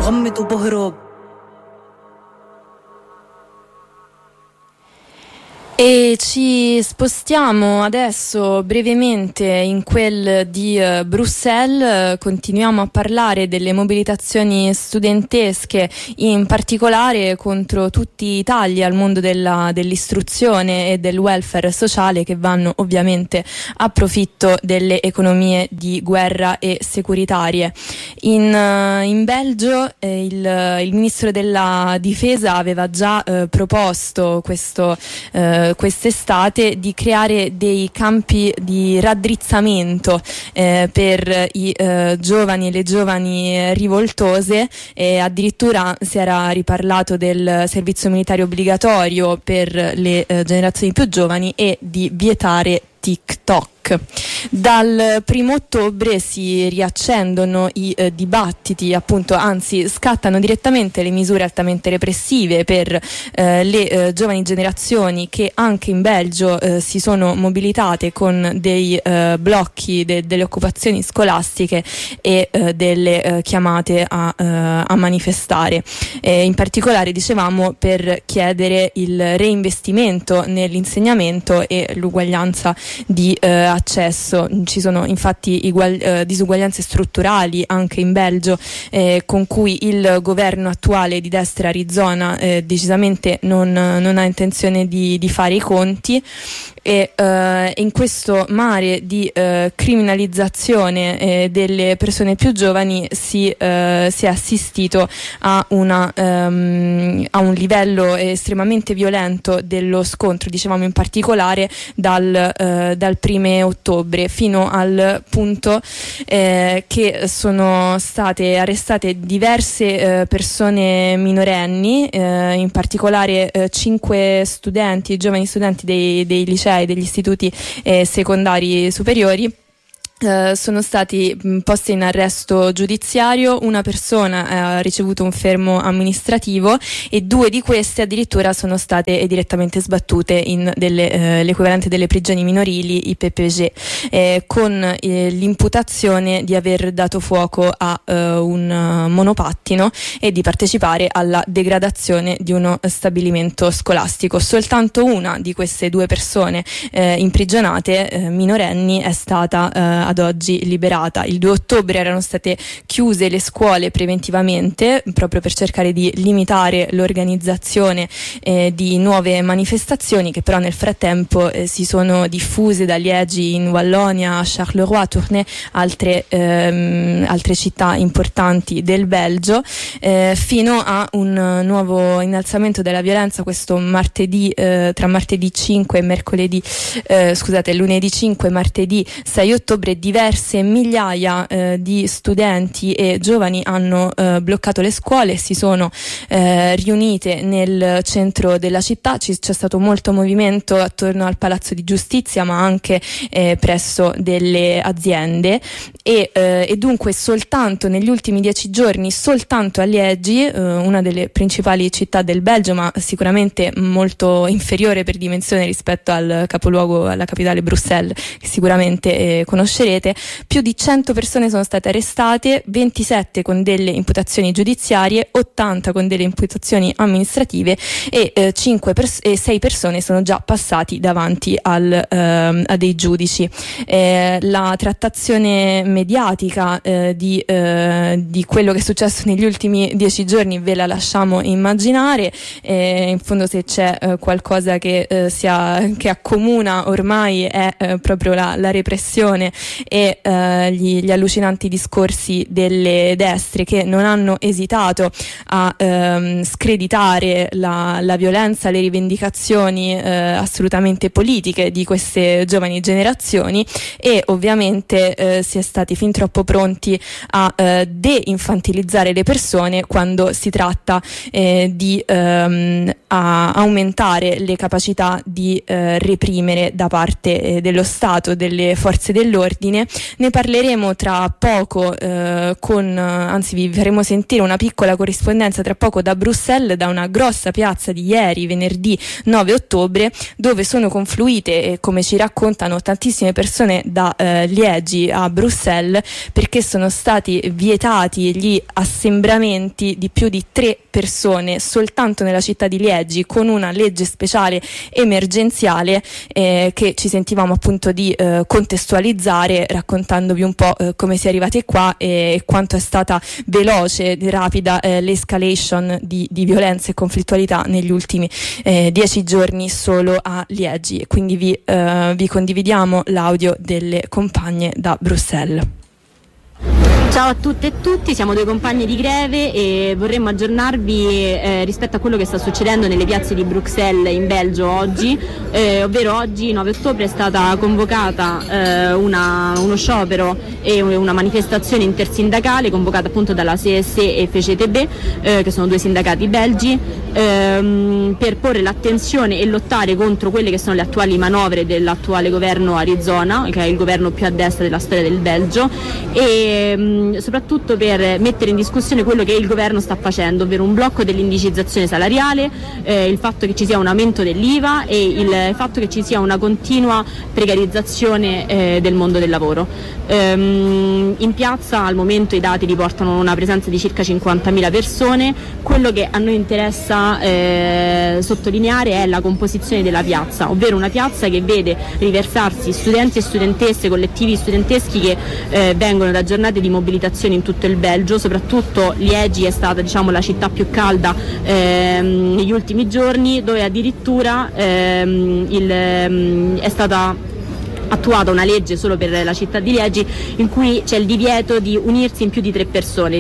بغمض وبهرب. E ci spostiamo adesso brevemente in quel di Bruxelles. Continuiamo a parlare delle mobilitazioni studentesche, in particolare contro tutti i tagli al mondo dell'istruzione e del welfare sociale, che vanno ovviamente a profitto delle economie di guerra e securitarie. In Belgio il ministro della difesa aveva già proposto quest'estate di creare dei campi di raddrizzamento per i giovani e le giovani rivoltose, e addirittura si era riparlato del servizio militare obbligatorio per le generazioni più giovani e di vietare TikTok. Dal 1° ottobre si riaccendono i dibattiti, appunto, anzi scattano direttamente le misure altamente repressive per le giovani generazioni, che anche in Belgio si sono mobilitate con dei blocchi delle occupazioni scolastiche e delle chiamate a manifestare. In particolare, dicevamo, per chiedere il reinvestimento nell'insegnamento e l'uguaglianza di accesso. Ci sono infatti disuguaglianze strutturali anche in Belgio, con cui il governo attuale di destra Arizona decisamente non ha intenzione di fare i conti. E in questo mare di criminalizzazione delle persone più giovani si è assistito a un livello estremamente violento dello scontro, dicevamo, in particolare dal 1° ottobre, fino al punto che sono state arrestate diverse persone minorenni, in particolare 5 studenti, giovani studenti dei licei, degli istituti secondari superiori. Sono stati posti in arresto giudiziario. Una persona ha ricevuto un fermo amministrativo e 2 di queste addirittura sono state direttamente sbattute in l'equivalente delle prigioni minorili, i PPG, con l'imputazione di aver dato fuoco a un monopattino e di partecipare alla degradazione di uno stabilimento scolastico. Soltanto una di queste 2 persone imprigionate, minorenni, è stata ad oggi liberata. Il 2 ottobre erano state chiuse le scuole preventivamente, proprio per cercare di limitare l'organizzazione di nuove manifestazioni, che però nel frattempo si sono diffuse da Liegi in Wallonia a Charleroi, Tournai, altre città importanti del Belgio, fino a un nuovo innalzamento della violenza questo martedì, tra martedì 5 e lunedì 5 e martedì 6 ottobre. Diverse migliaia di studenti e giovani hanno bloccato le scuole, si sono riunite nel centro della città. C'è stato molto movimento attorno al Palazzo di Giustizia, ma anche presso delle aziende, e dunque soltanto negli ultimi 10 giorni, soltanto a Liegi, una delle principali città del Belgio, ma sicuramente molto inferiore per dimensione rispetto al capoluogo, alla capitale Bruxelles, che sicuramente conoscerete, più di 100 persone sono state arrestate, 27 con delle imputazioni giudiziarie, 80 con delle imputazioni amministrative e 6 persone sono già passati davanti a dei giudici. La trattazione mediatica di quello che è successo negli ultimi 10 giorni ve la lasciamo immaginare. In fondo, se c'è qualcosa che accomuna ormai è proprio la repressione e gli allucinanti discorsi delle destre, che non hanno esitato a screditare la violenza, le rivendicazioni assolutamente politiche di queste giovani generazioni, e ovviamente si è stati fin troppo pronti a de-infantilizzare le persone quando si tratta di aumentare le capacità di reprimere da parte dello Stato, delle forze dell'ordine. Ne parleremo tra poco, anzi vi faremo sentire una piccola corrispondenza tra poco da Bruxelles, da una grossa piazza di ieri, venerdì 9 ottobre, dove sono confluite, come ci raccontano, tantissime persone da Liegi a Bruxelles, Bruxelles, perché sono stati vietati gli assembramenti di più di 3 persone soltanto nella città di Liegi, con una legge speciale emergenziale che ci sentivamo appunto di contestualizzare, raccontandovi un po' come si è arrivati qua e quanto è stata veloce e rapida l'escalation di violenza e conflittualità negli ultimi 10 giorni solo a Liegi. Quindi vi condividiamo l'audio delle compagne da Bruxelles. Ciao a tutte e tutti, siamo 2 compagne di Greve e vorremmo aggiornarvi rispetto a quello che sta succedendo nelle piazze di Bruxelles in Belgio oggi, ovvero oggi 9 ottobre è stata convocata uno sciopero e una manifestazione intersindacale convocata appunto dalla CSE e FCTB, che sono 2 sindacati belgi, per porre l'attenzione e lottare contro quelle che sono le attuali manovre dell'attuale governo Arizona, che è il governo più a destra della storia del Belgio, e soprattutto per mettere in discussione quello che il governo sta facendo, ovvero un blocco dell'indicizzazione salariale, il fatto che ci sia un aumento dell'IVA e il fatto che ci sia una continua precarizzazione del mondo del lavoro. In piazza al momento i dati riportano una presenza di circa 50.000 persone. Quello che a noi interessa sottolineare è la composizione della piazza, ovvero una piazza che vede riversarsi studenti e studentesse, collettivi studenteschi che vengono da giornate di mobilitazione in tutto il Belgio. Soprattutto Liegi è stata, diciamo, la città più calda negli ultimi giorni, dove addirittura è stata attuata una legge solo per la città di Liegi in cui c'è il divieto di unirsi in più di 3 persone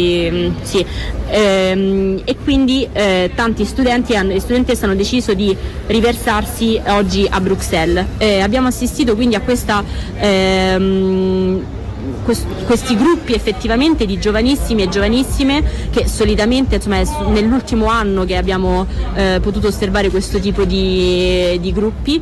e quindi tanti studenti e studentesse hanno deciso di riversarsi oggi a Bruxelles. Abbiamo assistito quindi a questi gruppi effettivamente di giovanissimi e giovanissime che solitamente, insomma, è nell'ultimo anno che abbiamo potuto osservare questo tipo di gruppi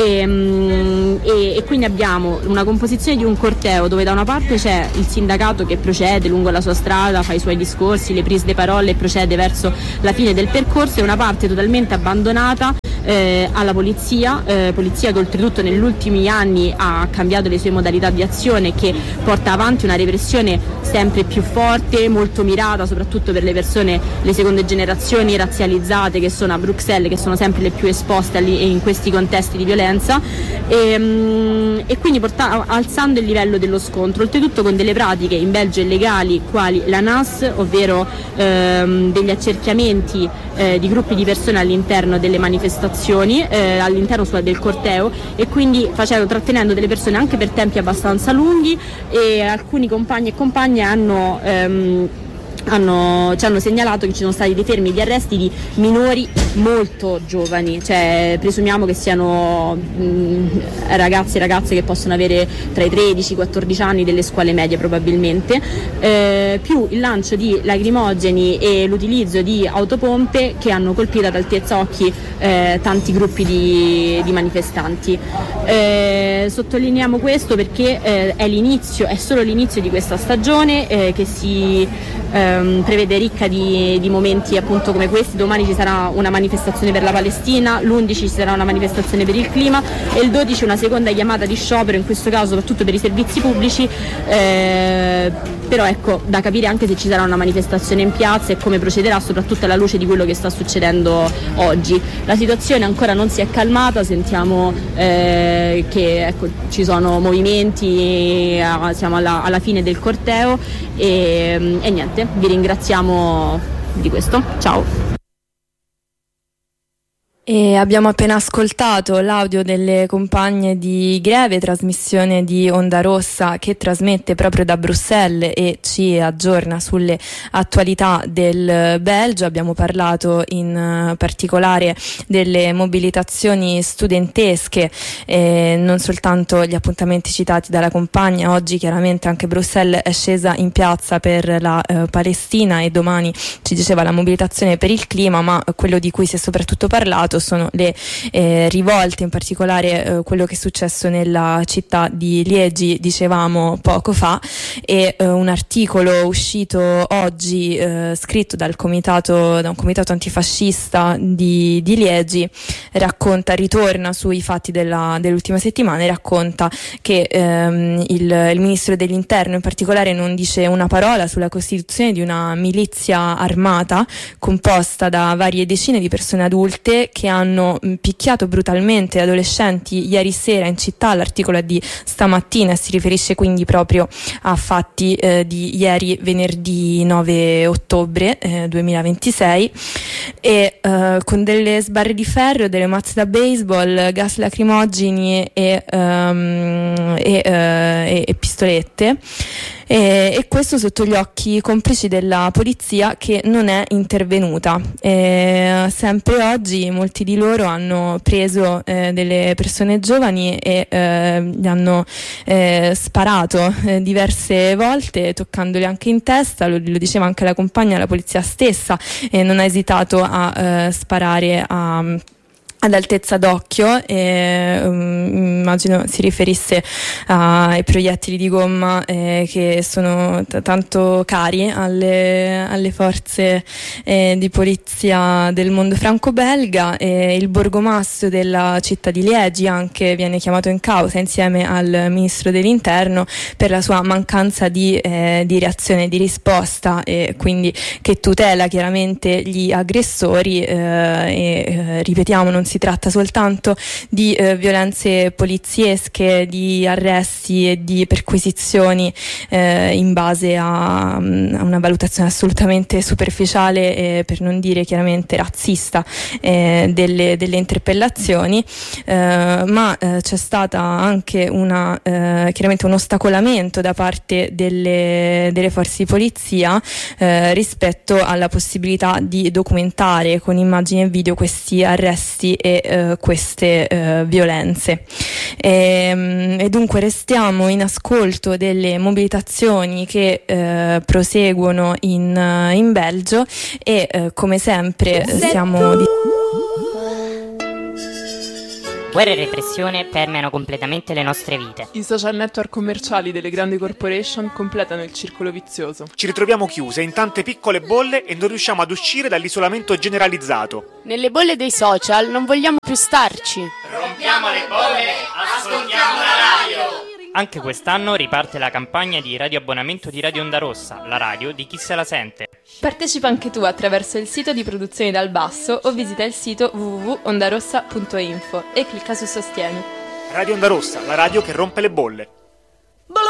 e quindi abbiamo una composizione di un corteo dove da una parte c'è il sindacato che procede lungo la sua strada, fa i suoi discorsi, le prise di parole e procede verso la fine del percorso, e una parte totalmente abbandonata alla polizia che oltretutto negli ultimi anni ha cambiato le sue modalità di azione, che porta avanti una repressione sempre più forte, molto mirata soprattutto per le persone, le seconde generazioni razzializzate che sono a Bruxelles, che sono sempre le più esposte in questi contesti di violenza, e quindi alzando il livello dello scontro, oltretutto con delle pratiche in Belgio illegali quali la NAS, ovvero degli accerchiamenti di gruppi di persone all'interno delle manifestazioni, all'interno del corteo, e quindi trattenendo delle persone anche per tempi abbastanza lunghi, e alcuni compagni e compagne ci hanno segnalato che ci sono stati dei fermi e di arresti di minori molto giovani, cioè presumiamo che siano ragazzi e ragazze che possono avere tra i 13 e i 14 anni, delle scuole medie probabilmente, più il lancio di lacrimogeni e l'utilizzo di autopompe che hanno colpito ad altezza occhi tanti gruppi di manifestanti. Sottolineiamo questo perché è solo l'inizio di questa stagione che si prevede ricca di momenti appunto come questi. Domani ci sarà una manifestazione per la Palestina, l'11 ci sarà una manifestazione per il clima e il 12 una seconda chiamata di sciopero, in questo caso soprattutto per i servizi pubblici, però ecco, da capire anche se ci sarà una manifestazione in piazza e come procederà, soprattutto alla luce di quello che sta succedendo oggi. La situazione ancora non si è calmata, sentiamo che ecco, ci sono movimenti, siamo alla fine del corteo e niente, vi ringraziamo di questo, ciao. E abbiamo appena ascoltato l'audio delle compagne di Greve, trasmissione di Onda Rossa che trasmette proprio da Bruxelles e ci aggiorna sulle attualità del Belgio. Abbiamo parlato in particolare delle mobilitazioni studentesche, non soltanto gli appuntamenti citati dalla compagna. Oggi chiaramente anche Bruxelles è scesa in piazza per la Palestina e domani ci diceva la mobilitazione per il clima, ma quello di cui si è soprattutto parlato sono le rivolte, in particolare quello che è successo nella città di Liegi, dicevamo poco fa, e un articolo uscito oggi scritto da un comitato antifascista di Liegi ritorna sui fatti dell'ultima settimana e racconta che il ministro dell'interno in particolare non dice una parola sulla costituzione di una milizia armata composta da varie decine di persone adulte che hanno picchiato brutalmente adolescenti ieri sera in città. L'articolo è di stamattina e si riferisce quindi proprio a fatti di ieri, venerdì 9 ottobre 2026, e con delle sbarre di ferro, delle mazze da baseball, gas lacrimogeni e pistolette, e questo sotto gli occhi complici della polizia, che non è intervenuta. Sempre oggi molti di loro hanno preso delle persone giovani e gli hanno sparato diverse volte, toccandoli anche in testa. Lo diceva anche la compagna, la polizia stessa non ha esitato a sparare ad altezza d'occhio, immagino si riferisse ai proiettili di gomma che sono tanto cari alle forze di polizia del mondo franco-belga. Il borgomastro della città di Liegi anche viene chiamato in causa insieme al ministro dell'interno per la sua mancanza di reazione, di risposta, e quindi che tutela chiaramente gli aggressori, ripetiamo, non si tratta soltanto di violenze poliziesche, di arresti e di perquisizioni in base a una valutazione assolutamente superficiale, per non dire chiaramente razzista, delle interpellazioni, ma c'è stata anche chiaramente un ostacolamento da parte delle forze di polizia rispetto alla possibilità di documentare con immagini e video questi arresti e queste violenze. E dunque restiamo in ascolto delle mobilitazioni che proseguono in Belgio, e come sempre siamo Guerra e repressione permeano completamente le nostre vite. I social network commerciali delle grandi corporation completano il circolo vizioso. Ci ritroviamo chiuse in tante piccole bolle e non riusciamo ad uscire dall'isolamento generalizzato. Nelle bolle dei social non vogliamo più starci. Rompiamo le bolle, ascoltiamo la radio! Anche quest'anno riparte la campagna di radioabbonamento di Radio Onda Rossa, la radio di chi se la sente. Partecipa anche tu attraverso il sito di Produzioni dal Basso o visita il sito www.ondarossa.info e clicca su Sostieni. Radio Onda Rossa, la radio che rompe le bolle.